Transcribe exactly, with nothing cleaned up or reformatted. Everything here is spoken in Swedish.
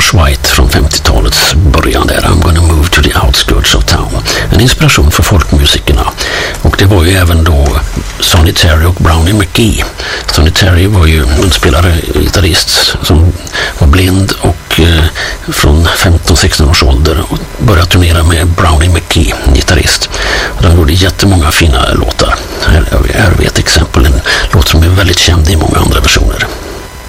Josh White från femtiotalets början där, I'm gonna move to the outskirts of town. En inspiration för folkmusikerna. Och det var ju även då Sonny Terry och Brownie McGhee. Sonny Terry var ju en spelare, gitarrist som var blind och eh, från femton sexton års ålder och började turnera med Brownie McGhee, gitarrist. Och de gjorde jättemånga fina låtar. Här, här har vi ett exempel, en låt som är väldigt känd i många andra versioner.